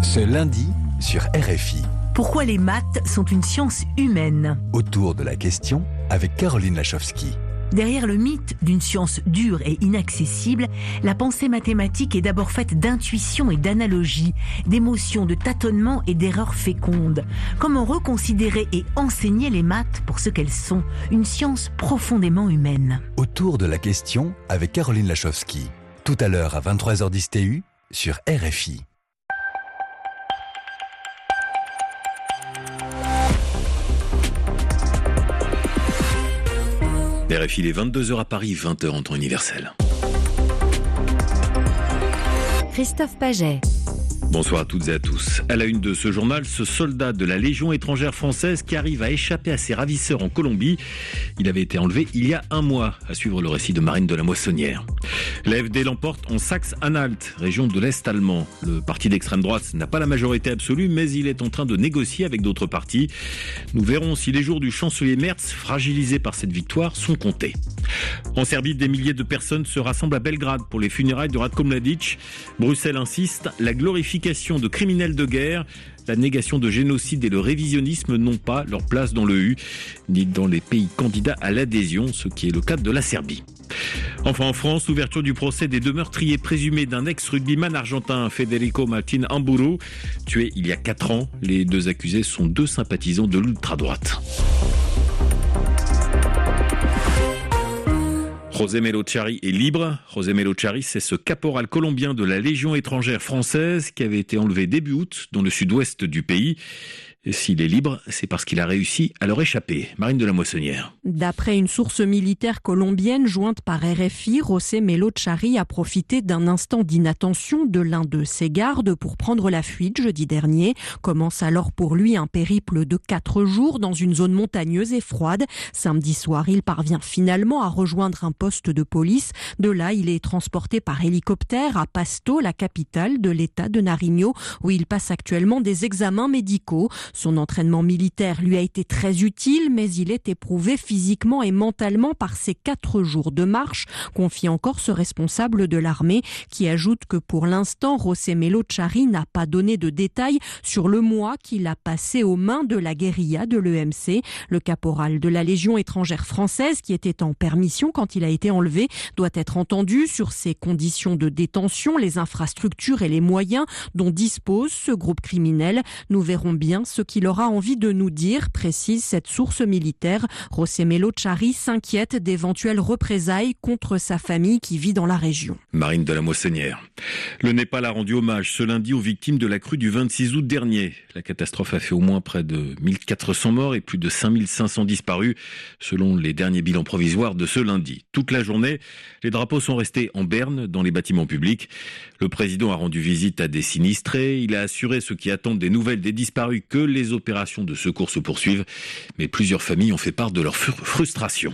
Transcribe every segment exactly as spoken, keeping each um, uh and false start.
Ce lundi sur R F I. Pourquoi les maths sont une science humaine? Autour de la question avec Caroline Lachowski. Derrière le mythe d'une science dure et inaccessible, la pensée mathématique est d'abord faite d'intuition et d'analogie, d'émotions, de tâtonnements et d'erreurs fécondes. Comment reconsidérer et enseigner les maths pour ce qu'elles sont, une science profondément humaine? Autour de la question avec Caroline Lachowski. Tout à l'heure à vingt-trois heures dix T U sur R F I. R F I, il est vingt-deux heures à Paris, vingt heures en temps universel. Christophe Paget. Bonsoir à toutes et à tous. À la une de ce journal, ce soldat de la Légion étrangère française qui arrive à échapper à ses ravisseurs en Colombie. Il avait été enlevé il y a un mois, à suivre le récit de Marine de la Moissonnière. L'A F D l'emporte en Saxe-Anhalt, région de l'Est allemand. Le parti d'extrême droite n'a pas la majorité absolue, mais il est en train de négocier avec d'autres partis. Nous verrons si les jours du chancelier Merz, fragilisés par cette victoire, sont comptés. En Serbie, des milliers de personnes se rassemblent à Belgrade pour les funérailles de Ratko Mladic. Bruxelles insiste, la glorification de criminels de guerre, la négation de génocide et le révisionnisme n'ont pas leur place dans le U, ni dans les pays candidats à l'adhésion, ce qui est le cas de la Serbie. Enfin en France, l'ouverture du procès des deux meurtriers présumés d'un ex-rugbyman argentin, Federico Martin Amburu, tué il y a quatre ans. Les deux accusés sont deux sympathisants de l'ultra-droite. José Melocharri est libre. José Melocharri, c'est ce caporal colombien de la Légion étrangère française qui avait été enlevé début août dans le sud-ouest du pays. Et s'il est libre, c'est parce qu'il a réussi à leur échapper. Marine de la Moissonnière. D'après une source militaire colombienne jointe par R F I, José Melocharri a profité d'un instant d'inattention de l'un de ses gardes pour prendre la fuite jeudi dernier. Commence alors pour lui un périple de quatre jours dans une zone montagneuse et froide. Samedi soir, il parvient finalement à rejoindre un poste de police. De là, il est transporté par hélicoptère à Pasto, la capitale de l'état de Nariño, où il passe actuellement des examens médicaux. Son entraînement militaire lui a été très utile, mais il est éprouvé physiquement et mentalement par ces quatre jours de marche, confie encore ce responsable de l'armée, qui ajoute que pour l'instant, José Melocharri n'a pas donné de détails sur le mois qu'il a passé aux mains de la guérilla de l'E M C. Le caporal de la Légion étrangère française, qui était en permission quand il a été enlevé, doit être entendu sur ses conditions de détention, les infrastructures et les moyens dont dispose ce groupe criminel. Nous verrons bien ce qu'il aura envie de nous dire, précise cette source militaire. José Melocharri s'inquiète d'éventuelles représailles contre sa famille qui vit dans la région. Marine de la Moissonnière. Le Népal a rendu hommage ce lundi aux victimes de la crue du vingt-six août dernier. La catastrophe a fait au moins près de mille quatre cents morts et plus de cinq mille cinq cents disparus, selon les derniers bilans provisoires de ce lundi. Toute la journée, les drapeaux sont restés en berne dans les bâtiments publics. Le président a rendu visite à des sinistrés. Il a assuré ceux qui attendent des nouvelles des disparus que les opérations de secours se poursuivent. Mais plusieurs familles ont fait part de leur frustration.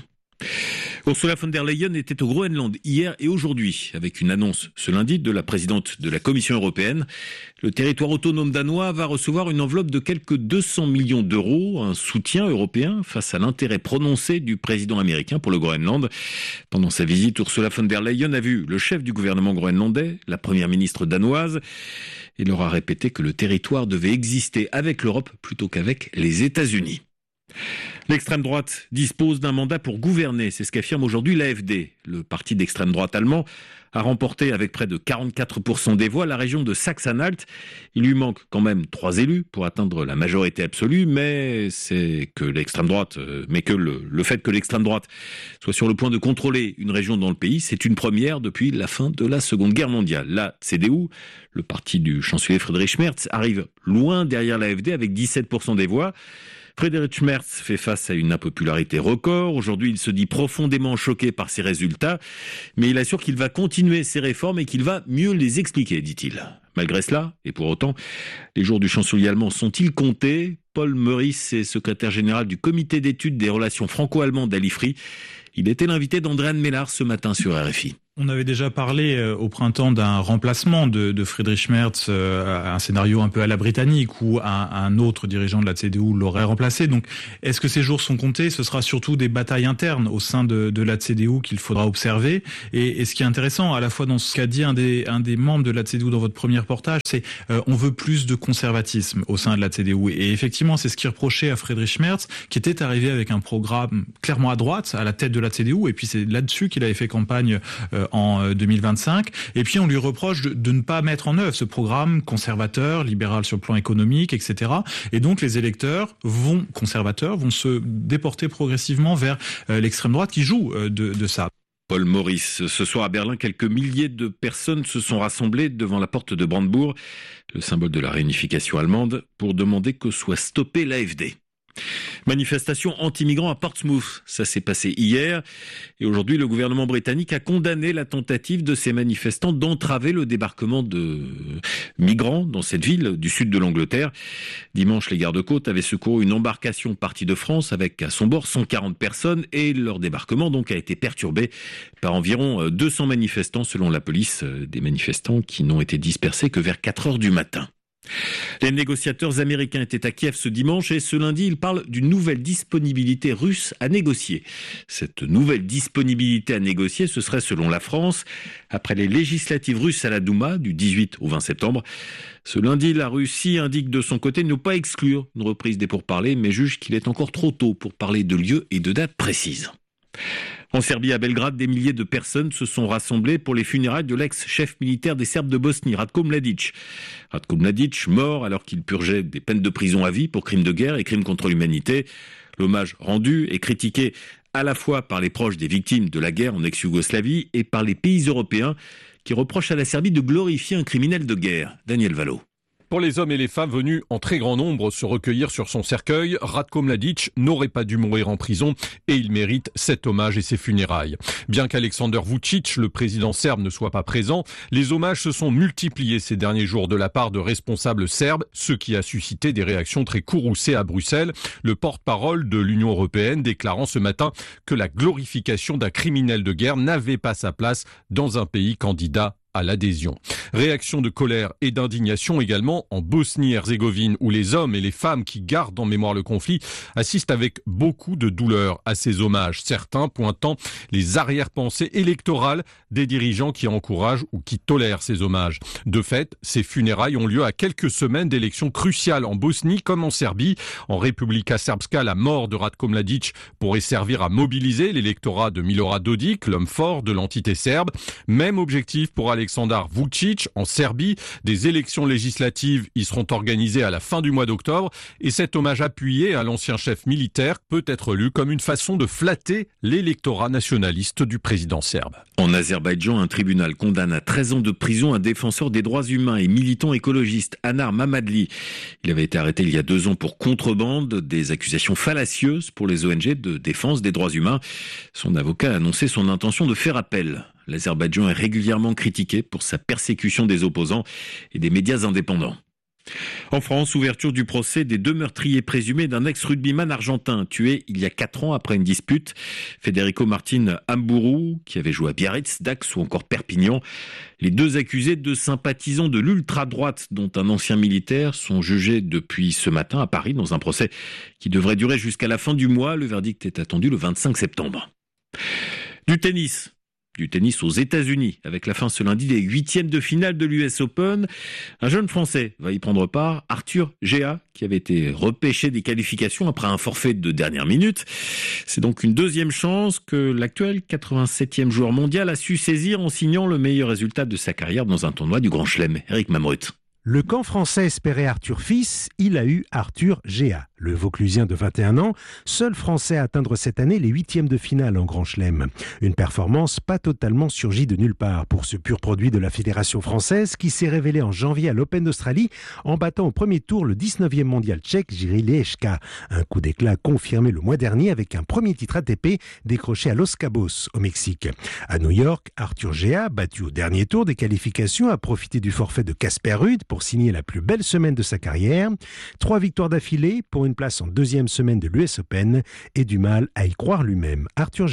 Ursula von der Leyen était au Groenland hier et aujourd'hui, avec une annonce ce lundi de la présidente de la Commission européenne. Le territoire autonome danois va recevoir une enveloppe de quelques deux cents millions d'euros, un soutien européen face à l'intérêt prononcé du président américain pour le Groenland. Pendant sa visite, Ursula von der Leyen a vu le chef du gouvernement groenlandais, la première ministre danoise, et leur a répété que le territoire devait exister avec l'Europe plutôt qu'avec les États-Unis. L'extrême droite dispose d'un mandat pour gouverner, c'est ce qu'affirme aujourd'hui l'A F D. Le parti d'extrême droite allemand a remporté avec près de quarante-quatre pour cent des voix la région de Saxe-Anhalt. Il lui manque quand même trois élus pour atteindre la majorité absolue, mais c'est que l'extrême droite, mais que le, le fait que l'extrême droite soit sur le point de contrôler une région dans le pays, c'est une première depuis la fin de la Seconde Guerre mondiale. La C D U, le parti du chancelier Friedrich Merz, arrive loin derrière l'A F D avec dix-sept pour cent des voix. Friedrich Merz fait face à une impopularité record. Aujourd'hui, il se dit profondément choqué par ces résultats, mais il assure qu'il va continuer ses réformes et qu'il va mieux les expliquer, dit-il. Malgré cela, et pour autant, les jours du chancelier allemand sont-ils comptés ? Paul Meurice est secrétaire général du comité d'études des relations franco-allemandes à l'I F R I. Il était l'invité d'Andréane Mélard ce matin sur R F I. On avait déjà parlé euh, au printemps d'un remplacement de, de Friedrich Merz, euh, un scénario un peu à la britannique où un, un autre dirigeant de la C D U l'aurait remplacé. Donc, est-ce que ces jours sont comptés ? Ce sera surtout des batailles internes au sein de, de la C D U qu'il faudra observer. Et, et ce qui est intéressant, à la fois dans ce qu'a dit un des, un des membres de la C D U dans votre premier reportage, c'est euh, on veut plus de conservatisme au sein de la C D U. Et effectivement, c'est ce qui reprochait à Friedrich Merz, qui était arrivé avec un programme clairement à droite, à la tête de la C D U. Et puis c'est là-dessus qu'il avait fait campagne euh, en deux mille vingt-cinq. Et puis on lui reproche de, de ne pas mettre en œuvre ce programme conservateur, libéral sur le plan économique, et cetera. Et donc les électeurs vont, conservateurs, vont se déporter progressivement vers euh, l'extrême droite qui joue euh, de, de ça. Paul Maurice. Ce soir à Berlin, quelques milliers de personnes se sont rassemblées devant la porte de Brandebourg, le symbole de la réunification allemande, pour demander que soit stoppée l'A F D. Manifestation anti-migrants à Portsmouth, ça s'est passé hier et aujourd'hui le gouvernement britannique a condamné la tentative de ces manifestants d'entraver le débarquement de migrants dans cette ville du sud de l'Angleterre. Dimanche, les gardes-côtes avaient secouru une embarcation partie de France avec à son bord cent quarante personnes et leur débarquement donc a été perturbé par environ deux cents manifestants selon la police, des manifestants qui n'ont été dispersés que vers quatre heures du matin. Les négociateurs américains étaient à Kiev ce dimanche et ce lundi, ils parlent d'une nouvelle disponibilité russe à négocier. Cette nouvelle disponibilité à négocier, ce serait selon la France, après les législatives russes à la Douma du dix-huit au vingt septembre. Ce lundi, la Russie indique de son côté ne pas exclure une reprise des pourparlers, mais juge qu'il est encore trop tôt pour parler de lieu et de date précises. En Serbie, à Belgrade, des milliers de personnes se sont rassemblées pour les funérailles de l'ex-chef militaire des Serbes de Bosnie, Ratko Mladic. Ratko Mladic, mort alors qu'il purgeait des peines de prison à vie pour crimes de guerre et crimes contre l'humanité. L'hommage rendu est critiqué à la fois par les proches des victimes de la guerre en ex-Yougoslavie et par les pays européens qui reprochent à la Serbie de glorifier un criminel de guerre. Daniel Valo. Pour les hommes et les femmes venus en très grand nombre se recueillir sur son cercueil, Ratko Mladic n'aurait pas dû mourir en prison et il mérite cet hommage et ses funérailles. Bien qu'Aleksandar Vučić, le président serbe, ne soit pas présent, les hommages se sont multipliés ces derniers jours de la part de responsables serbes, ce qui a suscité des réactions très courroucées à Bruxelles. Le porte-parole de l'Union européenne déclarant ce matin que la glorification d'un criminel de guerre n'avait pas sa place dans un pays candidat à l'adhésion. Réaction de colère et d'indignation également en Bosnie-Herzégovine où les hommes et les femmes qui gardent en mémoire le conflit assistent avec beaucoup de douleur à ces hommages, certains pointant les arrière-pensées électorales des dirigeants qui encouragent ou qui tolèrent ces hommages. De fait, ces funérailles ont lieu à quelques semaines d'élections cruciales en Bosnie comme en Serbie. En Republika Srpska, la mort de Ratko Mladic pourrait servir à mobiliser l'électorat de Milorad Dodik, l'homme fort de l'entité serbe. Même objectif pour aller Aleksandar Vučić en Serbie. Des élections législatives y seront organisées à la fin du mois d'octobre et cet hommage appuyé à l'ancien chef militaire peut être lu comme une façon de flatter l'électorat nationaliste du président serbe. En Azerbaïdjan, un tribunal condamne à treize ans de prison un défenseur des droits humains et militant écologiste, Anar Mammadli. Il avait été arrêté il y a deux ans pour contrebande, des accusations fallacieuses pour les O N G de défense des droits humains. Son avocat a annoncé son intention de faire appel. L'Azerbaïdjan est régulièrement critiqué pour sa persécution des opposants et des médias indépendants. En France, ouverture du procès des deux meurtriers présumés d'un ex-rugbyman argentin tué il y a quatre ans après une dispute. Federico Martin Amburú, qui avait joué à Biarritz, Dax ou encore Perpignan. Les deux accusés de sympathisants de l'ultra-droite, dont un ancien militaire, sont jugés depuis ce matin à Paris dans un procès qui devrait durer jusqu'à la fin du mois. Le verdict est attendu le vingt-cinq septembre. Du tennis. Du tennis aux États-Unis, avec la fin ce lundi des huitièmes de finale de l'U S Open. Un jeune Français va y prendre part, Arthur Géa, qui avait été repêché des qualifications après un forfait de dernière minute. C'est donc une deuxième chance que l'actuel quatre-vingt-septième joueur mondial a su saisir en signant le meilleur résultat de sa carrière dans un tournoi du Grand Chelem. Eric Mamrut. Le camp français espérait Arthur fils, il a eu Arthur Géa. Le Vauclusien de vingt et un ans, seul Français à atteindre cette année les huitièmes de finale en Grand Chelem. Une performance pas totalement surgie de nulle part pour ce pur produit de la Fédération française qui s'est révélé en janvier à l'Open d'Australie en battant au premier tour le dix-neuvième mondial tchèque Jiří Leška. Un coup d'éclat confirmé le mois dernier avec un premier titre A T P décroché à Los Cabos au Mexique. À New York, Arthur Géa, battu au dernier tour des qualifications, a profité du forfait de Casper Ruud pour signer la plus belle semaine de sa carrière. Trois victoires d'affilée pour une place en deuxième semaine de l'U S Open et du mal à y croire lui-même. Arthur Géa.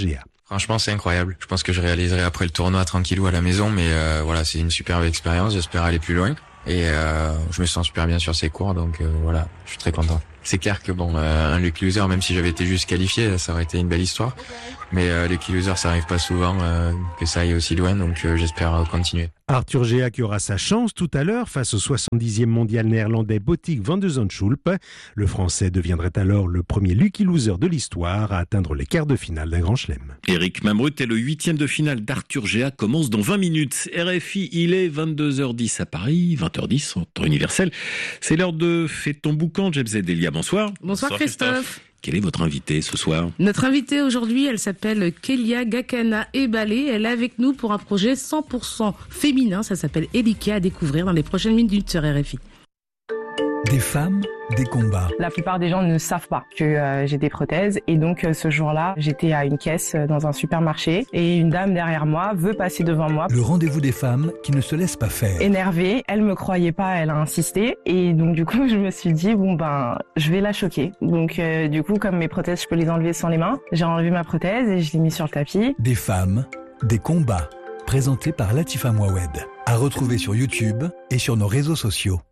Franchement, c'est incroyable. Je pense que je réaliserai après le tournoi tranquillou à la maison, mais euh, voilà, c'est une superbe expérience. J'espère aller plus loin. Et euh, je me sens super bien sur ces cours, donc euh, voilà, je suis très content. C'est clair que bon, euh, un lucky loser, même si j'avais été juste qualifié, ça aurait été une belle histoire. Mais euh, lucky loser, ça arrive pas souvent euh, que ça aille aussi loin, donc euh, j'espère euh, continuer. Arthur Géa qui aura sa chance tout à l'heure face au soixante-dixième mondial néerlandais Botic van de Zandschulp. Le Français deviendrait alors le premier lucky loser de l'histoire à atteindre les quarts de finale d'un grand chelem. Éric Mamrut et le huitième de finale d'Arthur Géa commence dans vingt minutes. R F I, il est vingt-deux heures dix à Paris, vingt heures dix en temps universel. C'est l'heure de Fais ton boucan. James Delia, bonsoir. Bonsoir, bonsoir Christophe. Christophe. Quel est votre invité ce soir? Notre invitée aujourd'hui, elle s'appelle Kélia Gakana Ebale. Elle est avec nous pour un projet cent pour cent féminin. Ça s'appelle Elika, à découvrir dans les prochaines minutes sur R F I. Des femmes, des combats. La plupart des gens ne savent pas que euh, j'ai des prothèses et donc euh, ce jour-là, j'étais à une caisse euh, dans un supermarché et une dame derrière moi veut passer devant moi. Le rendez-vous des femmes qui ne se laissent pas faire. Énervée, elle me croyait pas, elle a insisté et donc du coup je me suis dit bon ben je vais la choquer. Donc euh, du coup comme mes prothèses je peux les enlever sans les mains, j'ai enlevé ma prothèse et je l'ai mis sur le tapis. Des femmes, des combats. Présenté par Latifa Mouawed. À retrouver sur YouTube et sur nos réseaux sociaux.